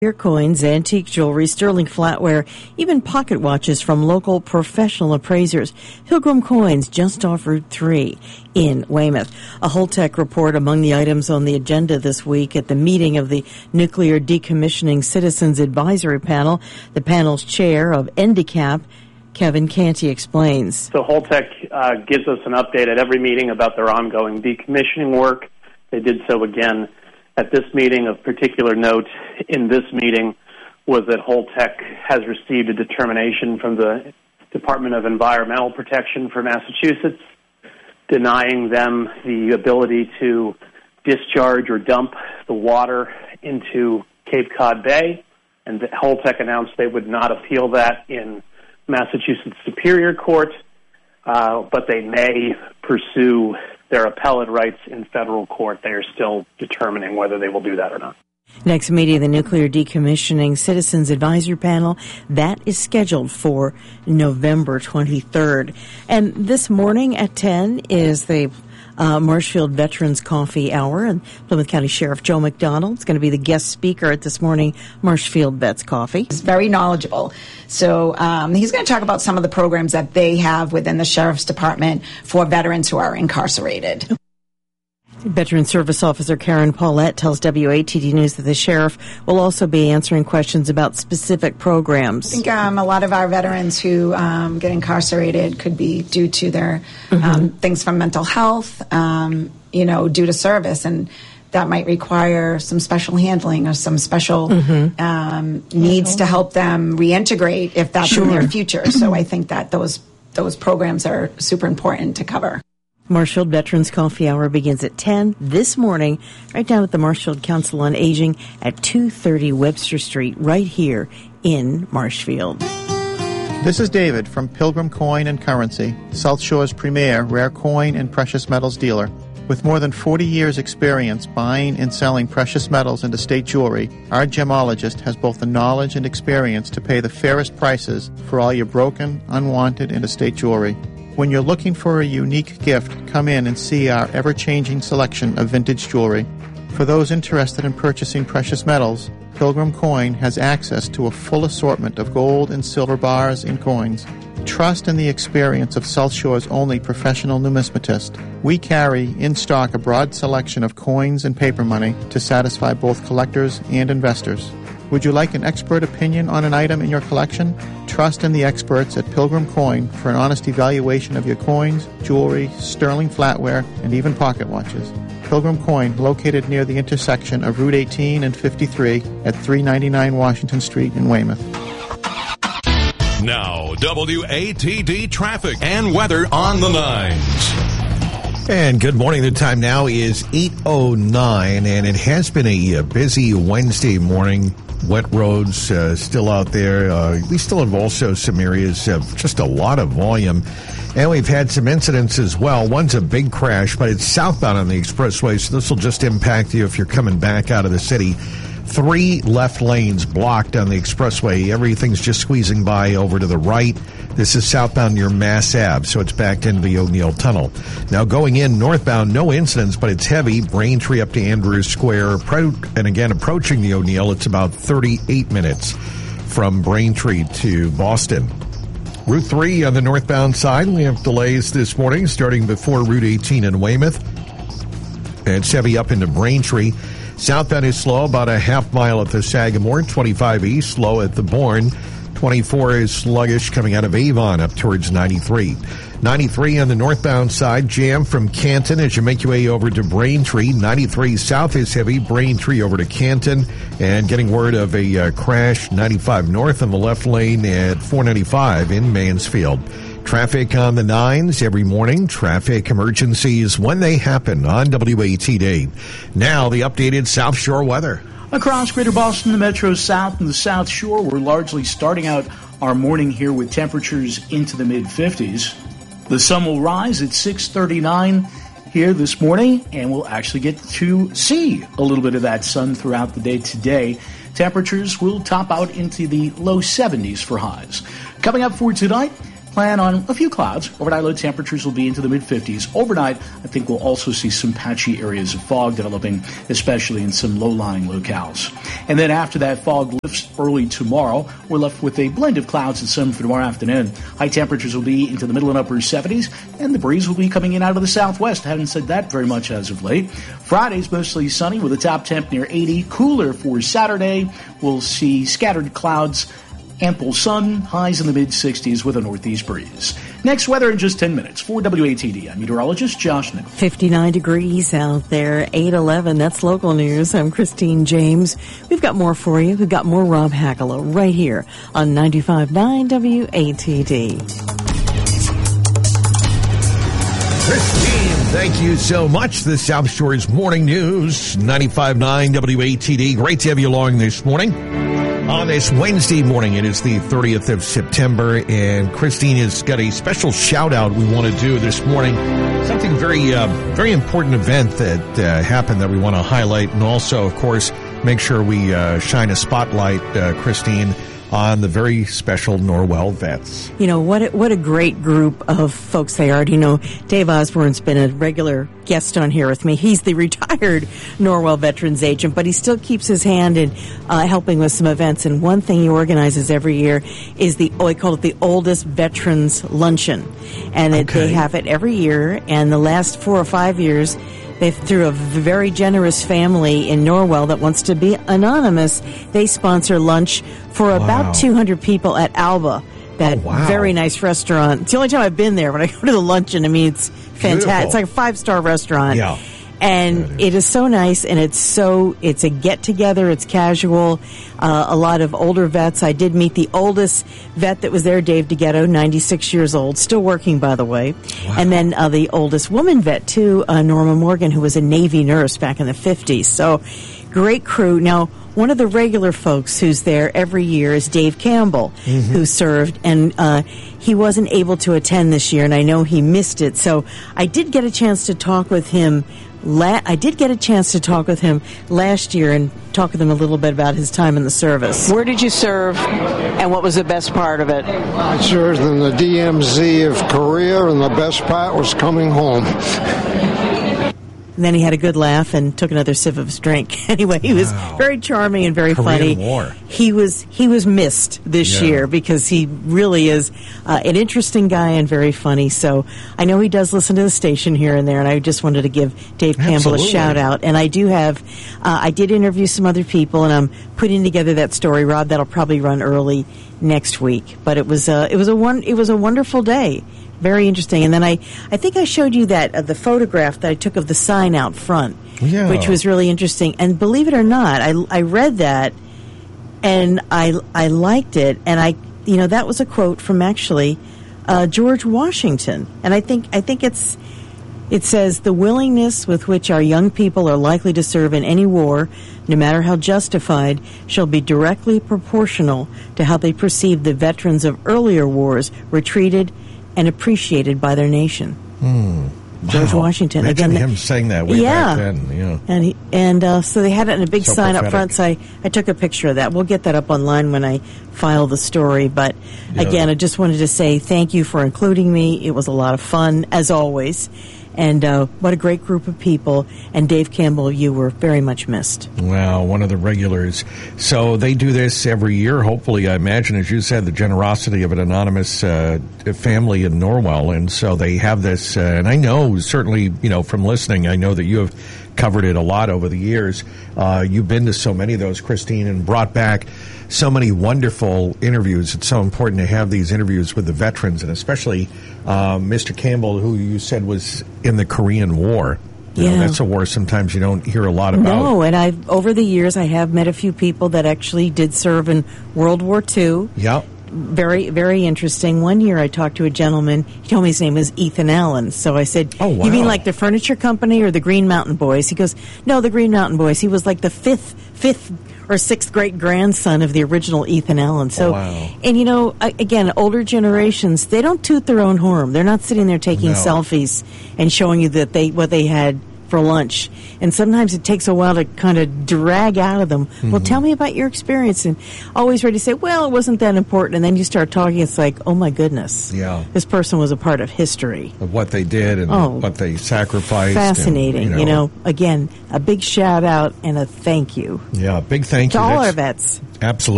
Coins, antique jewelry, sterling flatware, even pocket watches from local professional appraisers. Pilgrim Coins just off Route 3 in Weymouth. A Holtec report among the items on the agenda this week at the meeting of the Nuclear Decommissioning Citizens Advisory Panel. The panel's chair of NDCAP, Kevin Canty, explains. So Holtec gives us an update at every meeting about their ongoing decommissioning work. They did so again at this meeting. Of particular note in this meeting was that Holtec has received a determination from the Department of Environmental Protection for Massachusetts denying them the ability to discharge or dump the water into Cape Cod Bay, and Holtec announced they would not appeal that in Massachusetts Superior Court, but they may pursue their appellate rights in federal court. They are still determining whether they will do that or not. Next meeting of the Nuclear Decommissioning Citizens Advisory Panel, that is scheduled for November 23rd. And this morning at 10 is the Marshfield Veterans Coffee Hour, and Plymouth County Sheriff Joe McDonald is going to be the guest speaker at this morning Marshfield Vets Coffee. He's very knowledgeable. So he's going to talk about some of the programs that they have within the Sheriff's Department for veterans who are incarcerated. Veteran Service Officer Karen Paulette tells WATD News that the sheriff will also be answering questions about specific programs. I think a lot of our veterans who get incarcerated could be due to their things from mental health, due to service, and that might require some special handling or some special needs to help them reintegrate if that's in their future. So I think that those programs are super important to cover. Marshfield Veterans Coffee Hour begins at 10 this morning, right down at the Marshfield Council on Aging at 230 Webster Street, right here in Marshfield. This is David from Pilgrim Coin and Currency, South Shore's premier rare coin and precious metals dealer. With more than 40 years' experience buying and selling precious metals and estate jewelry, our gemologist has both the knowledge and experience to pay the fairest prices for all your broken, unwanted, and estate jewelry. When you're looking for a unique gift, come in and see our ever-changing selection of vintage jewelry. For those interested in purchasing precious metals, Pilgrim Coin has access to a full assortment of gold and silver bars and coins. Trust in the experience of South Shore's only professional numismatist. We carry in stock a broad selection of coins and paper money to satisfy both collectors and investors. Would you like an expert opinion on an item in your collection? Trust in the experts at Pilgrim Coin for an honest evaluation of your coins, jewelry, sterling flatware, and even pocket watches. Pilgrim Coin, located near the intersection of Route 18 and 53 at 399 Washington Street in Weymouth. Now, WATD traffic and weather on the 9s. And good morning. The time now is 8:09, and it has been a busy Wednesday morning. Wet roads still out there. We still have also some areas of just a lot of volume. And we've had some incidents as well. One's a big crash, but it's southbound on the expressway, so this will just impact you if you're coming back out of the city. 3 left lanes blocked on the expressway. Everything's just squeezing by over to the right. This is southbound near Mass Ave, so it's backed into the O'Neill Tunnel. Now going in northbound, no incidents, but it's heavy. Braintree up to Andrews Square. And again, approaching the O'Neill, it's about 38 minutes from Braintree to Boston. Route 3 on the northbound side, we have delays this morning starting before Route 18 in Weymouth. And it's heavy up into Braintree. Southbound is slow, about a half mile at the Sagamore. 25 east, slow at the Bourne. 24 is sluggish coming out of Avon up towards 93. 93 on the northbound side, jam from Canton as you make your way over to Braintree. 93 south is heavy, Braintree over to Canton. And getting word of a crash, 95 north on the left lane at 495 in Mansfield. Traffic on the 9s every morning. Traffic emergencies when they happen on WATD. Now, the updated South Shore weather. Across Greater Boston, the Metro South, and the South Shore, we're largely starting out our morning here with temperatures into the mid-50s. The sun will rise at 6:39 here this morning, and we'll actually get to see a little bit of that sun throughout the day today. Temperatures will top out into the low 70s for highs. Coming up for tonight, plan on a few clouds. Overnight low temperatures will be into the mid-50s. Overnight, I think we'll also see some patchy areas of fog developing, especially in some low-lying locales. And then after that fog lifts early tomorrow, we're left with a blend of clouds and sun for tomorrow afternoon. High temperatures will be into the middle and upper 70s, and the breeze will be coming in out of the southwest. Haven't said that very much as of late. Friday's mostly sunny with a top temp near 80. Cooler for Saturday. We'll see scattered clouds, ample sun, highs in the mid-60s with a northeast breeze. Next weather in just 10 minutes. For WATD, I'm meteorologist Josh Nichols. 59 degrees out there, 8:11. That's local news. I'm Christine James. We've got more for you. We've got more Rob Hackala right here on 95.9 WATD. Christine, thank you so much. The South Shore's Morning News, 95.9 WATD. Great to have you along this morning. On this Wednesday morning, it is the 30th of September, and Christine has got a special shout-out we want to do this morning. Something very important event that happened that we want to highlight, and also, of course, make sure we shine a spotlight, Christine, on the very special Norwell vets. You know, what a great group of folks they are. You know, Dave Osborne's been a regular guest on here with me. He's the retired Norwell veterans agent, but he still keeps his hand in helping with some events. And one thing he organizes every year is they call it the Oldest Veterans Luncheon. And they have it every year, and the last 4 or 5 years, through a very generous family in Norwell that wants to be anonymous, they sponsor lunch for about 200 people at Alba, that very nice restaurant. It's the only time I've been there, but I go to the luncheon. I mean, it's fantastic. It's like a 5-star restaurant. Yeah. And it is so nice, and it's a get-together, it's casual, a lot of older vets. I did meet the oldest vet that was there, Dave DeGhetto, 96 years old, still working, by the way. Wow. And then the oldest woman vet, too, Norma Morgan, who was a Navy nurse back in the 50s. So, great crew. Now, one of the regular folks who's there every year is Dave Campbell, who served, and he wasn't able to attend this year, and I know he missed it. So I did get a chance to talk with him. Last year and talk with him a little bit about his time in the service. Where did you serve, and what was the best part of it? I served in the DMZ of Korea, and the best part was coming home. And then he had a good laugh and took another sip of his drink. Anyway, he was very charming and very funny. War. He was missed this year because he really is an interesting guy and very funny. So I know he does listen to the station here and there, and I just wanted to give Dave Campbell a shout out. And I do have, I did interview some other people, and I'm putting together that story, Rob. That'll probably run early next week. But it was a wonderful day. Very interesting. And then I think I showed you that the photograph that I took of the sign out front, which was really interesting. And believe it or not, I read that and I liked it. And that was a quote from actually George Washington. And I think it says, "The willingness with which our young people are likely to serve in any war, no matter how justified, shall be directly proportional to how they perceive the veterans of earlier wars were treated and appreciated by their nation." George Washington. Imagine him saying that way back then. And so they had it in a big sign up front. So I took a picture of that. We'll get that up online when I file the story. But again, I just wanted to say thank you for including me. It was a lot of fun, as always. And what a great group of people. And Dave Campbell, you were very much missed. Wow, one of the regulars. So they do this every year, hopefully, I imagine, as you said, the generosity of an anonymous family in Norwell. And so they have this, and I know, certainly, from listening, I know that you have covered it a lot over the years. You've been to so many of those, Christine, and brought back so many wonderful interviews. It's so important to have these interviews with the veterans, and especially Mr. Campbell, who you said was in the Korean War. That's a war sometimes you don't hear a lot about. No, and over the years, I have met a few people that actually did serve in World War II. Yep. Very, very interesting. One year I talked to a gentleman. He told me his name was Ethan Allen. So I said, "Oh, wow. You mean like the furniture company or the Green Mountain Boys?" He goes, "No, the Green Mountain Boys." He was like the fifth or sixth great grandson of the original Ethan Allen. So, and again, older generations, they don't toot their own horn. They're not sitting there taking selfies and showing you that what they had for lunch. And sometimes it takes a while to kind of drag out of them. Well, tell me about your experience. And always ready to say, well, it wasn't that important. And then you start talking, it's like, oh my goodness. Yeah. This person was a part of history. Of what they did and what they sacrificed. Fascinating. And, Again, a big shout out and a thank you. Yeah, big thank you. To all our vets. Absolutely.